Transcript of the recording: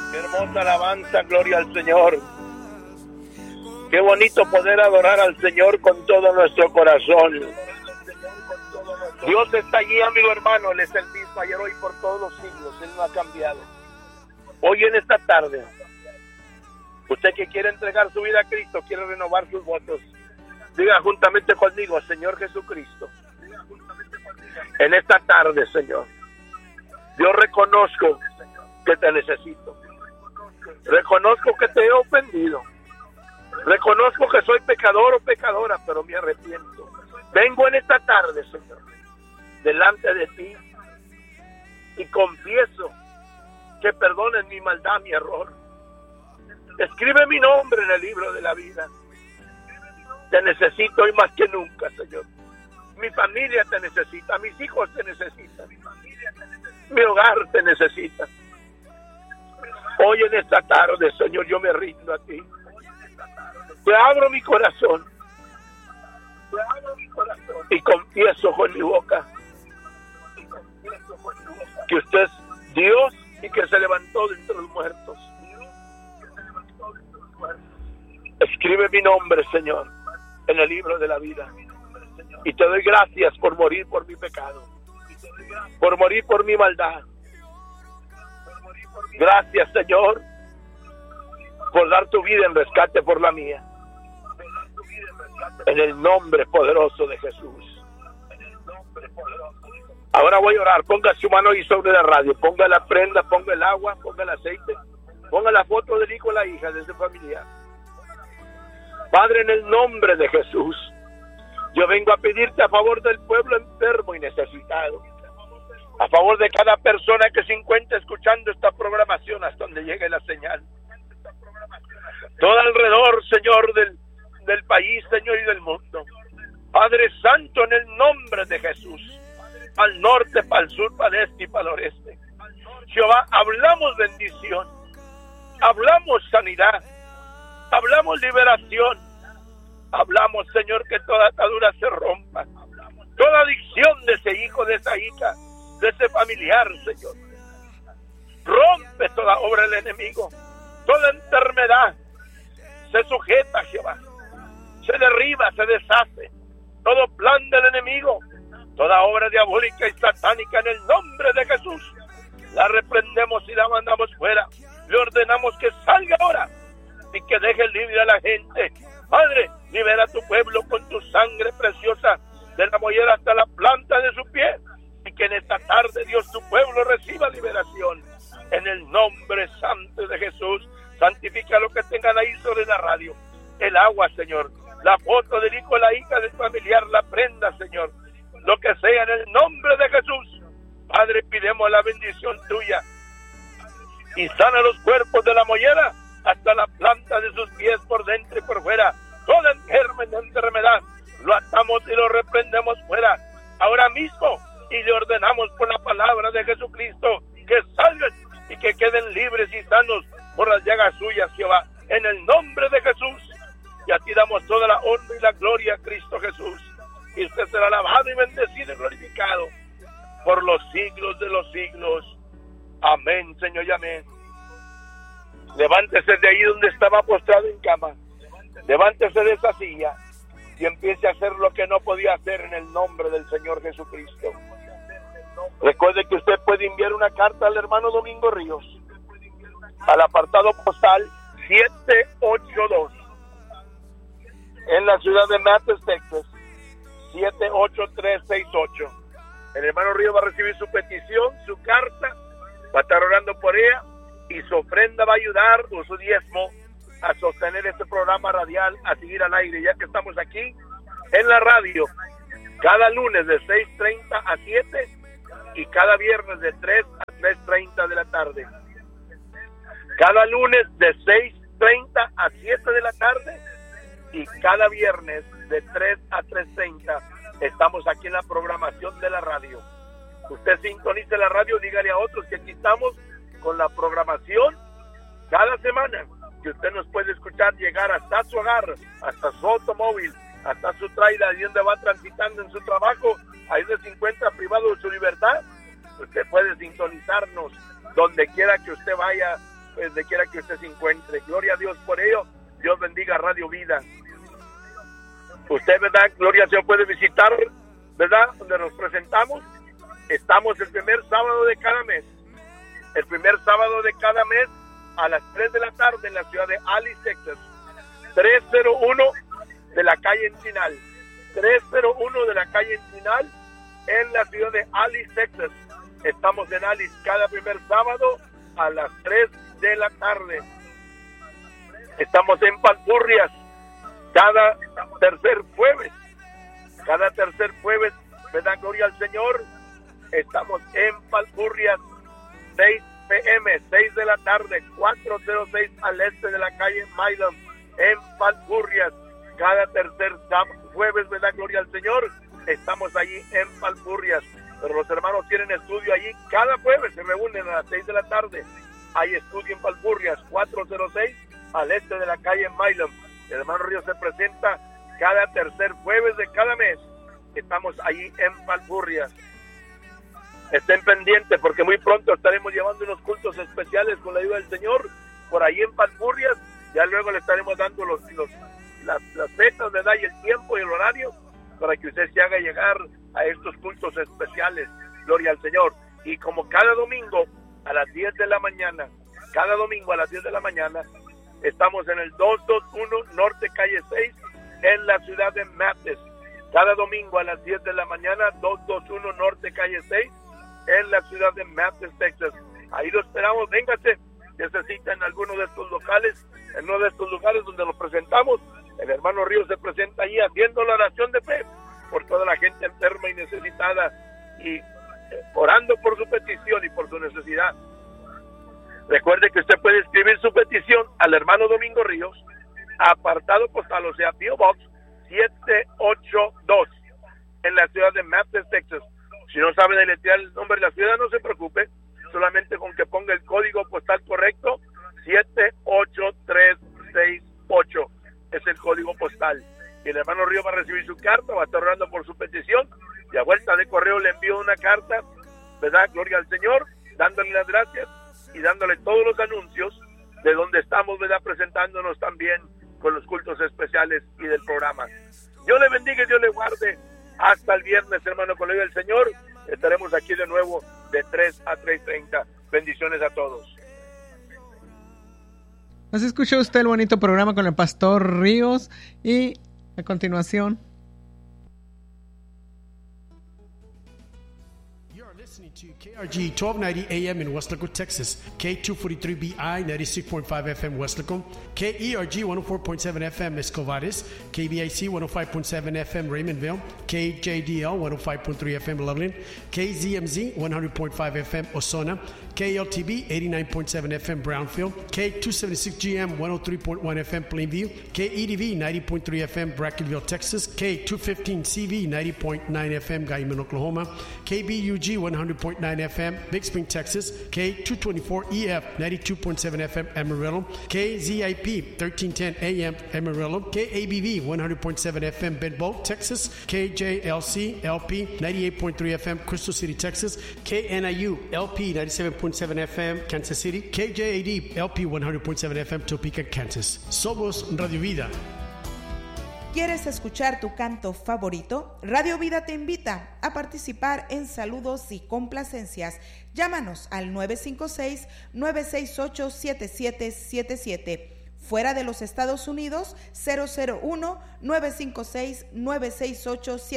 Qué hermosa alabanza, gloria al Señor. Qué bonito poder adorar al Señor con todo nuestro corazón. Dios está allí, amigo hermano. Él es el mismo ayer, hoy, por todos los siglos. Él no ha cambiado. Hoy en esta tarde, usted que quiere entregar su vida a Cristo, quiere renovar sus votos, diga juntamente conmigo: Señor Jesucristo, en esta tarde, Señor, yo reconozco que te necesito. Reconozco que te he ofendido. Reconozco que soy pecador o pecadora, pero me arrepiento. Vengo en esta tarde, Señor, delante de ti, y confieso que perdones mi maldad, mi error. Escribe mi nombre en el libro de la vida. Te necesito hoy más que nunca, Señor. Mi familia te necesita, mis hijos te necesitan, mi hogar te necesita. Hoy en esta tarde, Señor, yo me rindo a ti. Te abro mi corazón y confieso con mi boca que usted es Dios y que se levantó de entre los muertos. Escribe mi nombre, Señor, en el libro de la vida. Y te doy gracias por morir por mi pecado, por morir por mi maldad. Gracias, Señor, por dar tu vida en rescate por la mía. En el nombre poderoso de Jesús. Ahora voy a orar. Ponga su mano ahí sobre la radio. Ponga la prenda, ponga el agua, ponga el aceite. Ponga la foto del hijo o la hija de ese familiar. Padre, en el nombre de Jesús, yo vengo a pedirte a favor del pueblo enfermo y necesitado. A favor de cada persona que se encuentra escuchando esta programación hasta donde llegue la señal. Todo alrededor, Señor, del país, Señor, y del mundo. Padre Santo, en el nombre de Jesús, al norte, para el sur, para el este y para el oeste. Jehová, hablamos bendición, hablamos sanidad, hablamos liberación, hablamos, Señor, que toda atadura se rompa, toda adicción de ese hijo, de esa hija, de ese familiar, Señor. Rompe toda obra del enemigo, toda enfermedad se sujeta, Jehová, se derriba, se deshace todo plan del enemigo, toda obra diabólica y satánica, en el nombre de Jesús. La reprendemos y la mandamos fuera. Le ordenamos que salga ahora y que deje libre a la gente. Padre, libera a tu pueblo con tu sangre preciosa, de la mollera hasta la planta de su pie, y que en esta tarde, Dios, tu pueblo reciba liberación. En el nombre santo de Jesús, santifica lo que tengan ahí sobre la radio. El agua, Señor, la foto del hijo, la hija del familiar, la prenda, Señor, lo que sea, en el nombre de Jesús. Padre, pidemos la bendición tuya y sana los cuerpos de la mollera hasta la planta de sus pies, por dentro y por fuera. Toda enfermedad lo atamos y lo reprendemos fuera ahora mismo, y le ordenamos por la palabra de Jesucristo que salgan y que queden libres y sanos por las llagas suyas, Jehová, en el nombre de Jesús. Y a ti damos toda la honra y la gloria a Cristo Jesús, y usted será alabado y bendecido y glorificado por los siglos de los siglos. Amén, Señor, y amén. Levántese de ahí donde estaba postrado en cama, levántese de esa silla y empiece a hacer lo que no podía hacer, en el nombre del Señor Jesucristo. Recuerde que usted puede enviar una carta al hermano Domingo Ríos al apartado postal 782 en la ciudad de Mathis, Texas, 78368. El hermano Ríos va a recibir su petición, su carta, va a estar orando por ella, y su ofrenda va a ayudar, o su diezmo, a sostener este programa radial, a seguir al aire, ya que estamos aquí en la radio cada lunes de 6:30 a 7 y cada viernes de 3 a 3:30 de la tarde. Cada lunes de 6:30 a 7 de la tarde y cada viernes de 3 a 3:30 estamos aquí en la programación de la radio. Usted sintonice la radio, dígale a otros que aquí estamos con la programación cada semana, que usted nos puede escuchar llegar hasta su hogar, hasta su automóvil, hasta su trailer, ahí donde va transitando en su trabajo, ahí donde se encuentra privado de su libertad. Usted puede sintonizarnos donde quiera que usted vaya donde quiera que usted se encuentre. Gloria a Dios por ello. Dios bendiga Radio Vida. Usted, ¿verdad? Gloria al Señor, puede visitar, ¿verdad? Donde nos presentamos. Estamos el primer sábado de cada mes. El primer sábado de cada mes a las 3 de la tarde en la ciudad de Alice, Texas. 301 de la calle Encinal. 301 de la calle Encinal en la ciudad de Alice, Texas. Estamos en Alice cada primer sábado a las 3 de la tarde. Estamos en Palpurrias cada tercer jueves. Cada tercer jueves, ¿verdad? Gloria al Señor. Estamos en Palpurrias, 6 p.m., 6 de la tarde, 406 al este de la calle Milam, en Palpurrias. Cada tercer jueves, ¿verdad? Gloria al Señor. Estamos allí en Palpurrias. Pero los hermanos tienen estudio allí. Cada jueves se reúnen a las 6 de la tarde. Hay estudio en Palpurrias, 406 al este de la calle Milam. El hermano Ríos se presenta cada tercer jueves de cada mes. Estamos allí en Palpurrias. Estén pendientes porque muy pronto estaremos llevando unos cultos especiales con la ayuda del Señor por ahí en Palpurrias. Ya luego le estaremos dando las fechas, ¿verdad? Y el tiempo y el horario para que usted se haga llegar a estos cultos especiales. Gloria al Señor. Y como cada domingo a las 10 de la mañana, cada domingo a las 10 de la mañana, estamos en el 221 Norte Calle 6 en la ciudad de Mathis. Cada domingo a las 10 de la mañana, 221 Norte Calle 6 en la ciudad de Mathis, Texas. Ahí lo esperamos. Véngase. Necesitan alguno de estos locales, en uno de estos lugares donde nos presentamos. El hermano Ríos se presenta allí haciendo la oración de fe por toda la gente enferma y necesitada y orando por su petición y por su necesidad. Recuerde que usted puede escribir su petición al hermano Domingo Ríos, apartado postal, o sea, P.O. Box 782 en la ciudad de Mathis, Texas. Si no sabe deletrear el nombre de la ciudad, no se preocupe, solamente con que ponga el código postal correcto, 78368 es el código postal. Y el hermano Río va a recibir su carta, va a estar orando por su petición, y a vuelta de correo le envío una carta, ¿verdad? Gloria al Señor, dándole las gracias y dándole todos los anuncios de donde estamos, ¿verdad? Presentándonos también con los cultos especiales y del programa. Dios le bendiga y Dios le guarde. Hasta el viernes, hermano, con la ayuda del Señor. Estaremos aquí de nuevo de 3 a 3:30. Bendiciones a todos. Nos escuchó usted el bonito programa con el Pastor Ríos y a continuación. Listening to KRG 1290 AM in West Laco, Texas, K243BI 96.5 FM West Laco, KERG 104.7 FM Escovares, KBIC 105.7 FM Raymondville, KJDL 105.3 FM Loveland, KZMZ 100.5 FM Osona, KLTB 89.7 FM Brownfield, K276GM 103.1 FM Plainview, KEDV 90.3 FM Brackenville, Texas, K215CV 90.9 FM Guyman, Oklahoma, KBUG 100.9 FM Big Spring, Texas, K224EF 92.7 FM Amarillo, KZIP 1310 AM Amarillo, KABV 100.7 FM Bedboe, Texas, KJLC LP 98.3 FM Crystal City, Texas, KNIU LP 97.7 FM Kansas City, KJAD LP 100.7 FM Topeka, Kansas. Somos Radio Vida. ¿Quieres escuchar tu canto favorito? Radio Vida te invita a participar en saludos y complacencias. Llámanos al 956-968-7777. Fuera de los Estados Unidos, 001-956-968-7777.